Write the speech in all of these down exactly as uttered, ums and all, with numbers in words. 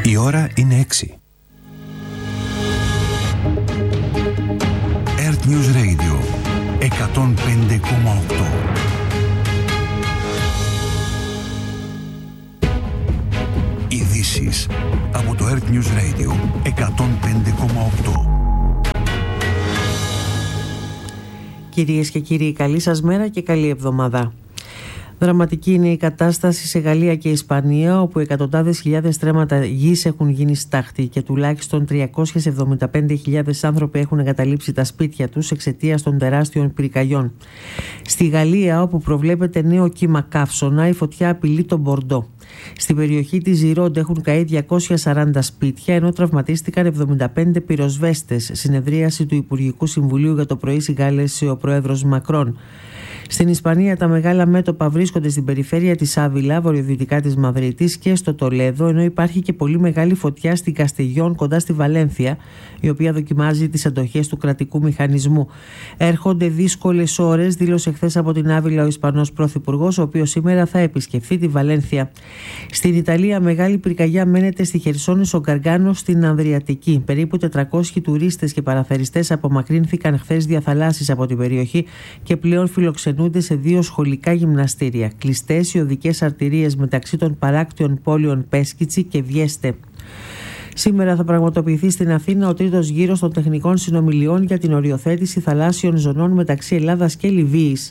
Η ώρα είναι έξι. Earth News Radio εκατόν πέντε κόμμα οκτώ. Ειδήσεις από το Earth News Radio εκατόν πέντε κόμμα οκτώ. Κυρίες και κύριοι, καλή σας μέρα και καλή εβδομάδα. Δραματική είναι η κατάσταση σε Γαλλία και Ισπανία, όπου εκατοντάδες χιλιάδες στρέμματα γης έχουν γίνει στάχτη και τουλάχιστον τριακόσιες εβδομήντα πέντε χιλιάδες άνθρωποι έχουν εγκαταλείψει τα σπίτια τους εξαιτίας των τεράστιων πυρκαγιών. Στη Γαλλία, όπου προβλέπεται νέο κύμα καύσωνα, η φωτιά απειλεί τον Μπορντό. Στην περιοχή της Ζιρόντ έχουν καεί διακόσια σαράντα σπίτια, ενώ τραυματίστηκαν εβδομήντα πέντε πυροσβέστες. Συνεδρίαση του Υπουργικού Συμβουλίου για το πρωί συγκάλεσε ο πρόεδρος Μακρόν. Στην Ισπανία, τα μεγάλα μέτωπα βρίσκονται στην περιφέρεια της Άβυλα, βορειοδυτικά της Μαδρίτης, και στο Τολέδο, ενώ υπάρχει και πολύ μεγάλη φωτιά στην Καστεγιόν, κοντά στη Βαλένθια, η οποία δοκιμάζει τις αντοχές του κρατικού μηχανισμού. Έρχονται δύσκολες ώρες, δήλωσε χθες από την Άβυλα ο Ισπανός Πρωθυπουργός, ο οποίος σήμερα θα επισκεφθεί τη Βαλένθια. Στην Ιταλία, μεγάλη πυρκαγιά μένεται στη Χερσόνησο Γκαργκάνο στην Ανδριατική. Περίπου τετρακόσιοι τουρίστες και παραθεριστές απομακρύνθηκαν χθες διαθαλάσσης από την περιοχή και πλέον φιλοξενούνται σε δύο σχολικά γυμναστήρια. Κλειστές οι οδικές αρτηρίες μεταξύ των παράκτιων πόλεων Πέσκιτσι και Βιέστε. Σήμερα θα πραγματοποιηθεί στην Αθήνα ο τρίτος γύρος των τεχνικών συνομιλιών για την οριοθέτηση θαλάσσιων ζωνών μεταξύ Ελλάδας και Λιβύης.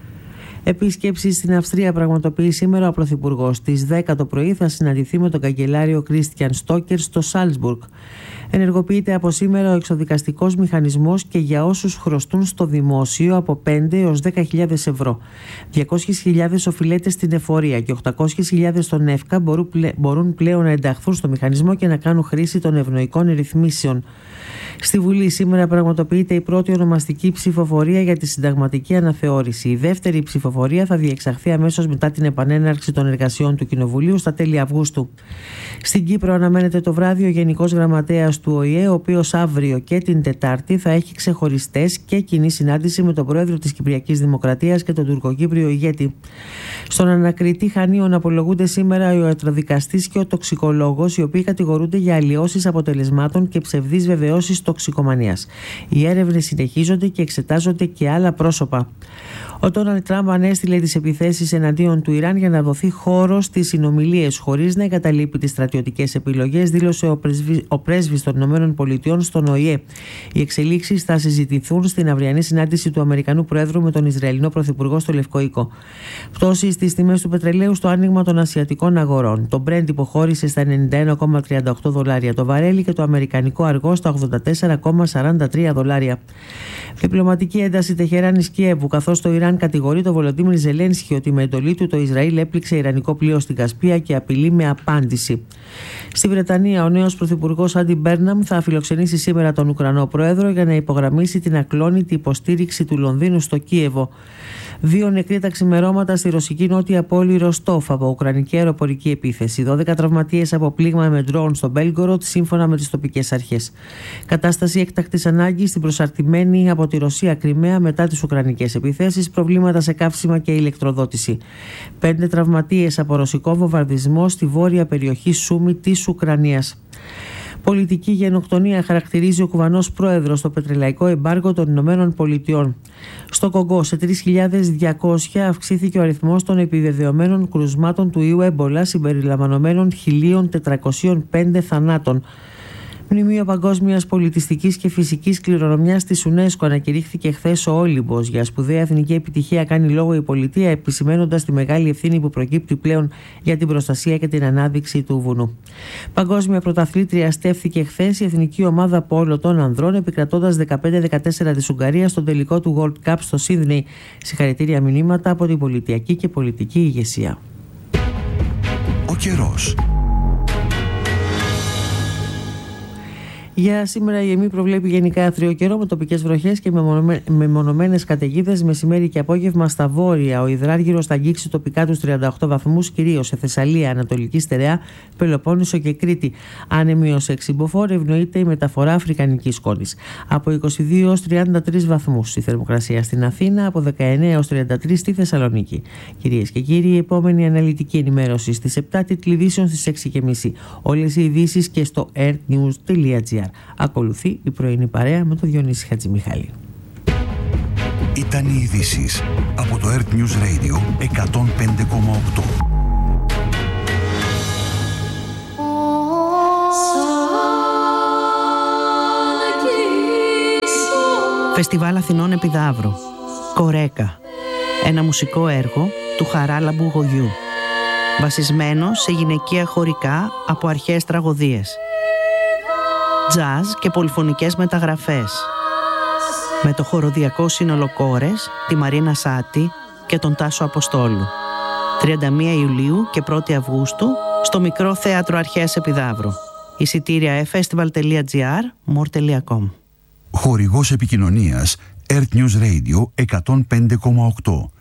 Επίσκεψη στην Αυστρία πραγματοποιεί σήμερα ο Πρωθυπουργός. Στις δέκα το πρωί θα συναντηθεί με τον καγκελάριο Κρίστιαν Στόκερ στο Σάλτσμπουργκ. Ενεργοποιείται από σήμερα ο εξοδικαστικός μηχανισμός και για όσους χρωστούν στο δημόσιο από πέντε έως δέκα χιλιάδες ευρώ. διακόσιες χιλιάδες οφειλέτες στην εφορία και οκτακόσιες χιλιάδες στον ΕΦΚΑ μπορούν πλέον να ενταχθούν στο μηχανισμό και να κάνουν χρήση των ευνοϊκών ρυθμίσεων. Στη Βουλή σήμερα πραγματοποιείται η πρώτη ονομαστική ψηφοφορία για τη συνταγματική αναθεώρηση. Η δεύτερη ψηφοφορία θα διεξαχθεί αμέσως μετά την επανέναρξη των εργασιών του Κοινοβουλίου στα τέλη Αυγούστου. Στην Κύπρο αναμένεται το βράδυ ο Γενικός Γραμματέας του Ο Η Ε, ο οποίος αύριο και την Τετάρτη θα έχει ξεχωριστές και κοινή συνάντηση με τον Πρόεδρο της Κυπριακής Δημοκρατίας και τον τουρκοκύπριο ηγέτη. Στον ανακριτή Χανίων απολογούνται σήμερα ο ιατροδικαστής και ο τοξικολόγος, οι οποίοι κατηγορούνται για αλλοιώσεις αποτελεσμάτων και ψευδείς βεβαιώσεις τοξικομανίας. Οι έρευνες συνεχίζονται και εξετάζονται και άλλα πρόσωπα. Ο Ντόναλντ Τραμπ ανέστειλε τις επιθέσεις εναντίον του Ιράν για να δοθεί χώρο στις συνομιλίες χωρίς να εγκαταλείπει τις στρατιωτικές επιλογές, δήλωσε ο, πρεσβυ... ο πρέσβης των ΗΠΑ στον Ο Η Ε. Οι εξελίξεις θα συζητηθούν στην αυριανή συνάντηση του Αμερικανού Προέδρου με τον Ισραηλινό Πρωθυπουργό στο Λευκό Οίκο. Πτώση στις τιμές του πετρελαίου στο άνοιγμα των ασιατικών αγορών. Το Brent υποχώρησε στα ενενήντα ένα κόμμα τριάντα οκτώ δολάρια το βαρέλι και το αμερικανικό αργό στα ογδόντα τέσσερα κόμμα σαράντα τρία δολάρια. Διπλωματική ένταση Τεχεράνης Κιέβου, καθώς το Ιράν κατηγορεί τον Βολοντίμιρ Ζελένσκι ότι με εντολή του το Ισραήλ έπληξε ιρανικό πλοίο στην Κασπία και απειλεί με απάντηση. Στη Βρετανία, ο νέος πρωθυπουργός Άντι Μπέρναμ θα φιλοξενήσει σήμερα τον Ουκρανό Πρόεδρο για να υπογραμμίσει την ακλόνητη υποστήριξη του Λονδίνου στο Κίεβο. Δύο νεκροί τα ξημερώματα στη ρωσική νότια πόλη Ροστόφ από ουκρανική αεροπορική επίθεση. δώδεκα τραυματίες από πλήγμα με ντρόουν στο Μπέλγκοροτ, σύμφωνα με τις τοπικές αρχές. Κατάσταση έκτακτης ανάγκης στην προσαρτημένη από τη Ρωσία Κριμαία μετά τις ουκρανικές επιθέσεις, προβλήματα σε καύσιμα και ηλεκτροδότηση. Πέντε τραυματίες από ρωσικό βομβαρδισμό στη βόρεια περιοχή Σούμι της Ουκρανίας. Πολιτική γενοκτονία χαρακτηρίζει ο κουβανός πρόεδρος στο πετρελαϊκό εμπάργο των Ηνωμένων Πολιτειών. Στο Κογκό, σε τρεις χιλιάδες διακόσια αυξήθηκε ο αριθμός των επιβεβαιωμένων κρουσμάτων του ιού έμπολα, συμπεριλαμβανομένων χίλια τετρακόσια πέντε θανάτων. Μνημείο Παγκόσμιας Πολιτιστικής και Φυσικής Κληρονομιάς της UNESCO ανακηρύχθηκε χθες ο Όλυμπος. Για σπουδαία εθνική επιτυχία κάνει λόγο η πολιτεία, επισημαίνοντας τη μεγάλη ευθύνη που προκύπτει πλέον για την προστασία και την ανάδειξη του βουνού. Παγκόσμια πρωταθλήτρια στέφθηκε χθες η εθνική ομάδα πόλο των ανδρών, επικρατώντας δεκαπέντε δεκατέσσερα της Ουγγαρίας στον τελικό του World Cup στο Σίδνεϊ. Συγχαρητήρια μηνύματα από την πολιτιακή και πολιτική ηγεσία. Ο καιρός. Για σήμερα η ΕΜΗ προβλέπει γενικά άθριο καιρό με τοπικές βροχές και μεμονωμένες καταιγίδες μεσημέρι και απόγευμα στα βόρεια. Ο υδράργυρος θα αγγίξει τοπικά τους τριάντα οκτώ βαθμούς, κυρίως σε Θεσσαλία, Ανατολική Στερεά, Πελοπόννησο και Κρήτη. Άνεμη ως εξυμποφόρ ευνοείται η μεταφορά αφρικανικής σκόνης. Από είκοσι δύο έως τριάντα τρεις βαθμούς η θερμοκρασία στην Αθήνα, από δεκαεννέα έως τριάντα τρεις στη Θεσσαλονίκη. Κυρίες και κύριοι, η επόμενη αναλυτική ενημέρωση στις επτά, τίτλοι ειδήσεων στις έξι και μισή. Όλες οι ειδήσεις και στο airnews τελεία gr. Ακολουθεί η πρωινή παρέα με τον Διονύση Χατζημιχάλη. Ήταν οι ειδήσεις από το Earth News Radio εκατόν πέντε κόμμα οκτώ. Φεστιβάλ Αθηνών Επιδαύρου. Κορέκα. Ένα μουσικό έργο του Χαράλαμπου Γογιού, βασισμένο σε γυναικεία χωρικά από αρχαίες τραγωδίες, τζαζ και πολυφωνικές μεταγραφές, με το χοροδιακό σύνολο Κόρες, τη Μαρίνα Σάτη και τον Τάσο Αποστόλου. τριάντα μία Ιουλίου και πρώτη Αυγούστου στο Μικρό Θέατρο Αρχαίας Επιδαύρου. Εισιτήρια e festival τελεία gr, more τελεία com. Χορηγός επικοινωνίας Earth News Radio εκατόν πέντε κόμμα οκτώ.